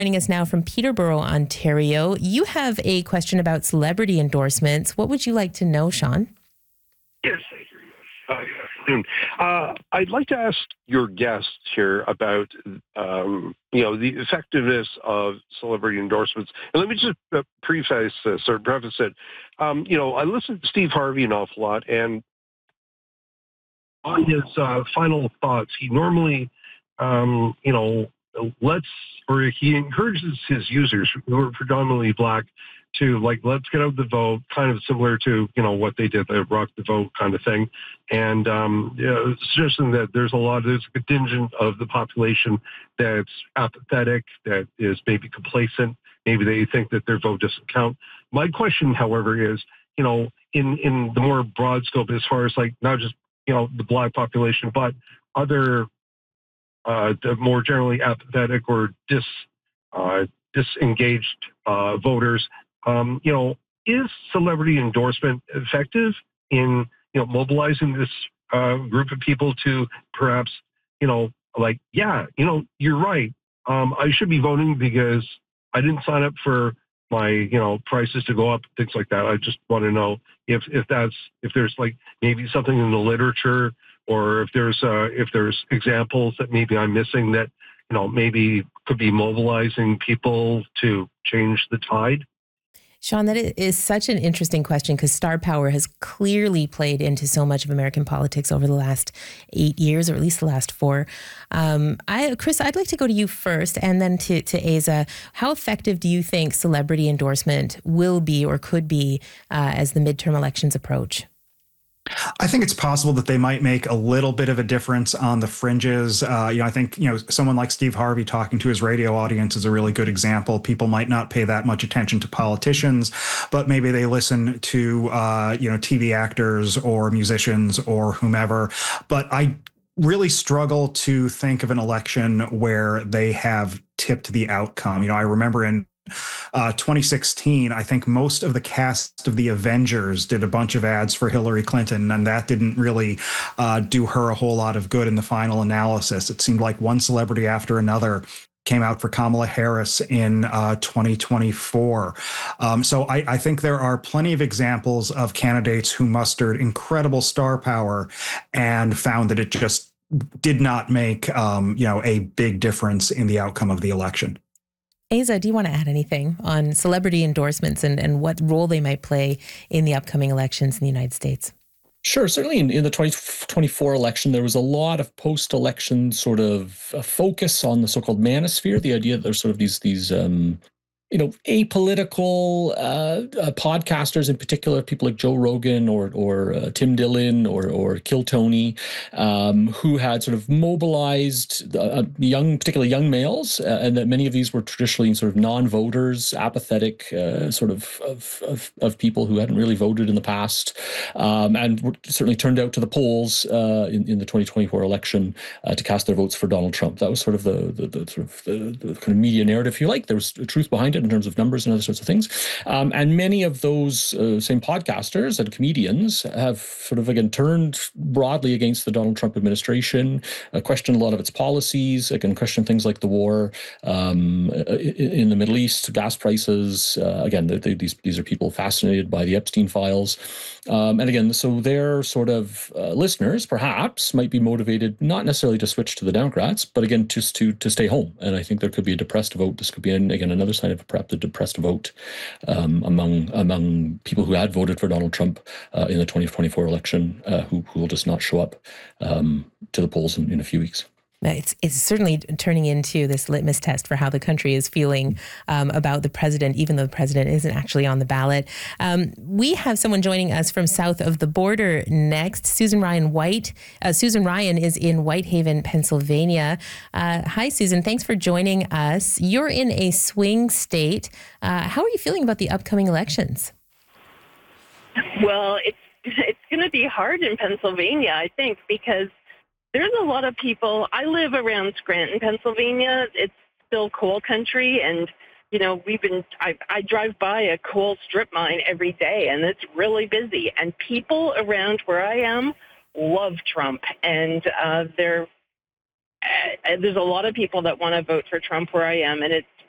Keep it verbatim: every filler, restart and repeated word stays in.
Joining us now from Peterborough, Ontario. You have a question about celebrity endorsements. What would you like to know, Sean? Yes. Uh, good afternoon. Uh, I'd like to ask your guests here about, um, you know, the effectiveness of celebrity endorsements. And let me just uh, preface this or preface it. Um, you know, I listened to Steve Harvey an awful lot, and on his uh, final thoughts, he normally, um, you know, lets or he encourages his users who are predominantly black to like, let's get out the vote, kind of similar to, you know, what they did, the rock the vote kind of thing. And, um, you know, suggesting that there's a lot, there's a contingent of the population that's apathetic, that is maybe complacent. Maybe they think that their vote doesn't count. My question, however, is, you know, in, in the more broad scope, as far as like, not just, you know, the black population, but other, uh, the more generally apathetic or dis, uh, disengaged uh, voters, um, you know, is celebrity endorsement effective in, you know, mobilizing this uh, group of people to perhaps, you know, like, yeah, you know, you're right. Um, I should be voting because I didn't sign up for my, you know, prices to go up, things like that. I just want to know if, if that's, if there's like maybe something in the literature, or if there's uh, if there's examples that maybe I'm missing that, you know, maybe could be mobilizing people to change the tide. Sean, that is such an interesting question because star power has clearly played into so much of American politics over the last eight years, or at least the last four. Um, I, Chris, I'd like to go to you first and then to, to Aza. How effective do you think celebrity endorsement will be or could be uh, as the midterm elections approach? I think it's possible that they might make a little bit of a difference on the fringes. Uh, you know, I think, you know, someone like Steve Harvey talking to his radio audience is a really good example. People might not pay that much attention to politicians, but maybe they listen to, uh, you know, T V actors or musicians or whomever. But I really struggle to think of an election where they have tipped the outcome. You know, I remember in Uh, twenty sixteen, I think most of the cast of the Avengers did a bunch of ads for Hillary Clinton, and that didn't really uh, do her a whole lot of good in the final analysis. It seemed like one celebrity after another came out for Kamala Harris in uh, twenty twenty-four. Um, so I, I think there are plenty of examples of candidates who mustered incredible star power and found that it just did not make, um, you know, a big difference in the outcome of the election. Aza, do you want to add anything on celebrity endorsements and, and what role they might play in the upcoming elections in the United States? Sure. Certainly in, in the twenty twenty-four election, there was a lot of post-election sort of uh, focus on the so-called manosphere, the idea that there's sort of these, these um, you know, apolitical uh, uh, podcasters in particular, people like Joe Rogan or or uh, Tim Dillon or or Kill Tony, um, who had sort of mobilized uh, young, particularly young males, uh, and that many of these were traditionally sort of non-voters, apathetic, uh, sort of of, of of people who hadn't really voted in the past, um, and were certainly turned out to the polls uh, in, in the twenty twenty-four election uh, to cast their votes for Donald Trump. That was sort of the the, the sort of the, the kind of media narrative, if you like. There was truth behind it in terms of numbers and other sorts of things. Um, and many of those uh, same podcasters and comedians have sort of, again, turned broadly against the Donald Trump administration, uh, questioned a lot of its policies, again, questioned things like the war um, in the Middle East, gas prices. Uh, again, they, they, these, these are people fascinated by the Epstein files. Um, and again, so their sort of uh, listeners, perhaps, might be motivated not necessarily to switch to the Democrats, but again, just to to stay home. And I think there could be a depressed vote. This could be, again, another sign of a perhaps a depressed vote um, among among people who had voted for Donald Trump uh, in the twenty twenty-four election, uh, who who will just not show up um, to the polls in, in a few weeks. It's, it's certainly turning into this litmus test for how the country is feeling um, about the president, even though the president isn't actually on the ballot. Um, we have someone joining us from south of the border next, Susan Ryan White. Uh, Susan Ryan is in Whitehaven, Pennsylvania. Uh, hi, Susan. Thanks for joining us. You're in a swing state. Uh, how are you feeling about the upcoming elections? Well, it's it's going to be hard in Pennsylvania, I think, because there's a lot of people. I live around Scranton, Pennsylvania. It's still coal country, and you know we've been. I, I drive by a coal strip mine every day, and it's really busy. And people around where I am love Trump, and uh, they're uh, there's a lot of people that want to vote for Trump where I am, and it's